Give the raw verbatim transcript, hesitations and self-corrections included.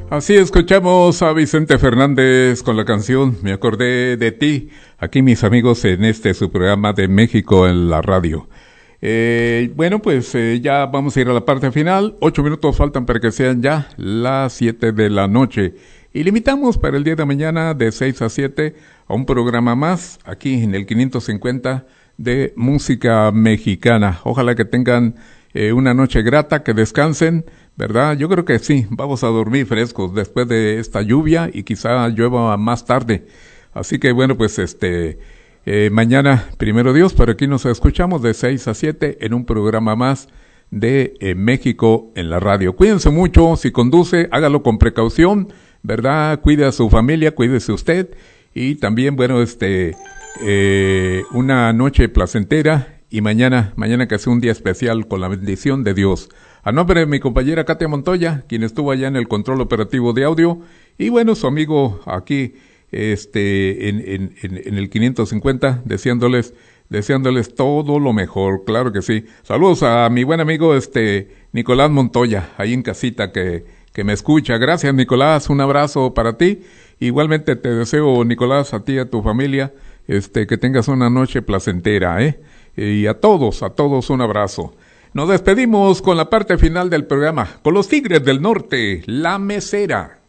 Así escuchamos a Vicente Fernández con la canción Me acordé de ti. Aquí mis amigos en este su programa de México en la radio. Eh, bueno, pues eh, ya vamos a ir a la parte final. Ocho minutos faltan para que sean ya las siete de la noche. Y limitamos para el día de mañana de seis a siete a un programa más aquí en el quinientos cincuenta de música mexicana. Ojalá que tengan eh, una noche grata, que descansen, ¿verdad? Yo creo que sí, vamos a dormir frescos después de esta lluvia y quizá llueva más tarde. Así que bueno, pues este eh, mañana, primero Dios, por aquí nos escuchamos de seis a siete en un programa más de eh, México en la radio. Cuídense mucho, si conduce, hágalo con precaución, ¿verdad? Cuide a su familia, cuídese usted y también, bueno, este eh, una noche placentera y mañana, mañana que sea un día especial con la bendición de Dios. A nombre de mi compañera Katia Montoya, quien estuvo allá en el control operativo de audio, y bueno, su amigo aquí, este, en, en, en, en el quinientos cincuenta, deseándoles, deseándoles todo lo mejor, claro que sí. Saludos a mi buen amigo, este, Nicolás Montoya, ahí en casita, que, que me escucha. Gracias, Nicolás, un abrazo para ti. Igualmente te deseo, Nicolás, a ti y a tu familia, este, que tengas una noche placentera, ¿eh? Y a todos, a todos un abrazo. Nos despedimos con la parte final del programa, con los Tigres del Norte, La Mesera.